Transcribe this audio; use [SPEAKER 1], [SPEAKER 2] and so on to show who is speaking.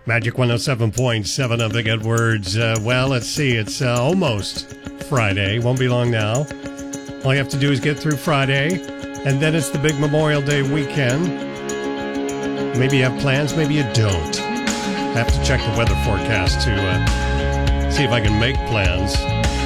[SPEAKER 1] Magic 107.7, I'm Big Edwards. Well, let's see. It's almost Friday. Won't be long now. All you have to do is get through Friday, and then it's the big Memorial Day weekend. Maybe you have plans, maybe you don't. I have to check the weather forecast to see if I can make plans.